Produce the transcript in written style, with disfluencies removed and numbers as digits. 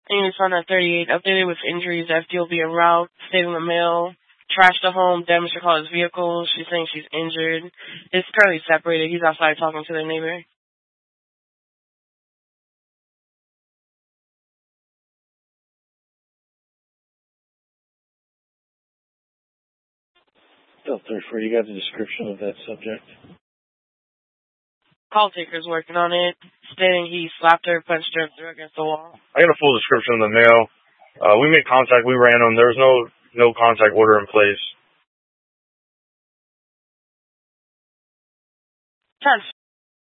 Amy found at 38, updated with injuries. FDLB en route, stating the male trashed the home, damaged her car's vehicle. She's saying she's injured. It's currently separated. He's outside talking to their neighbor. Delta 34, you got the description of that subject? Call taker's working on it, stating he slapped her, punched her, threw her against the wall. I got a full description of the male. We made contact. We ran him. There was no contact order in place.